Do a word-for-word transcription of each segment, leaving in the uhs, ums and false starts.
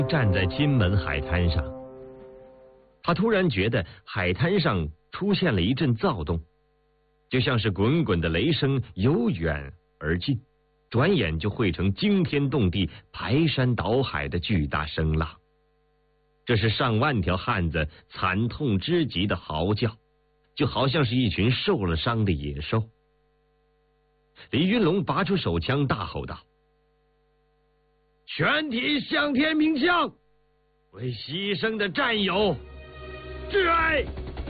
站在金门海滩上，他突然觉得海滩上出现了一阵躁动，就像是滚滚的雷声由远而近，转眼就汇成惊天动地、排山倒海的巨大声浪。这是上万条汉子惨痛之极的嚎叫，就好像是一群受了伤的野兽。李云龙拔出手枪，大吼道：“全体向天鸣枪，为牺牲的战友致哀！”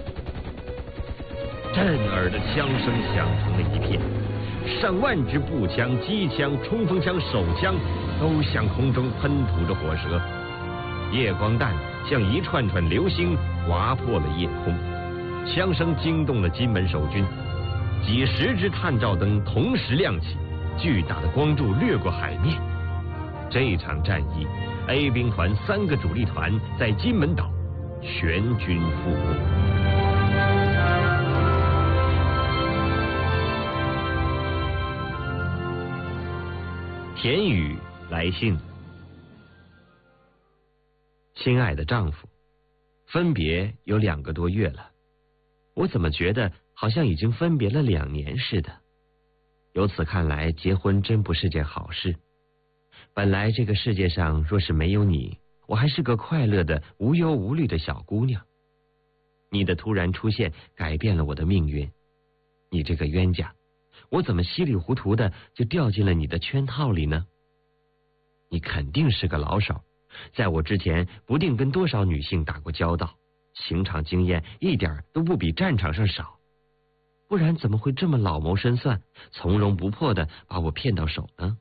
震耳的枪声响成了一片，上万支步枪、机枪、冲锋枪、手枪都向空中喷吐着火舌，夜光弹像一串串流星划破了夜空，枪声惊动了金门守军，几十支探照灯同时亮起，巨大的光柱掠过海面。这场战役 ，A 兵团三个主力团在金门岛全军覆没。田宇来信：亲爱的丈夫，分别有两个多月了，我怎么觉得好像已经分别了两年似的？由此看来，结婚真不是件好事。本来这个世界上若是没有你，我还是个快乐的无忧无虑的小姑娘。你的突然出现改变了我的命运，你这个冤家，我怎么稀里糊涂的就掉进了你的圈套里呢？你肯定是个老手，在我之前不定跟多少女性打过交道，刑场经验一点都不比战场上少，不然怎么会这么老谋深算，从容不迫的把我骗到手呢？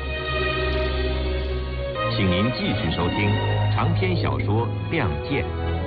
请您继续收听长篇小说《亮剑》。